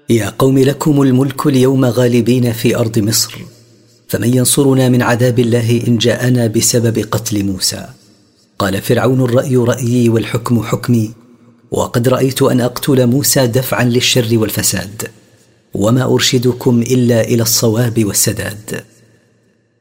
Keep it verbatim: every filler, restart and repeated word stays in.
يا قوم لكم الملك اليوم غالبين في أرض مصر، فمن ينصرنا من عذاب الله إن جاءنا بسبب قتل موسى؟ قال فرعون: الرأي رأيي والحكم حكمي، وقد رأيت أن أقتل موسى دفعا للشر والفساد، وما أرشدكم إلا إلى الصواب والسداد.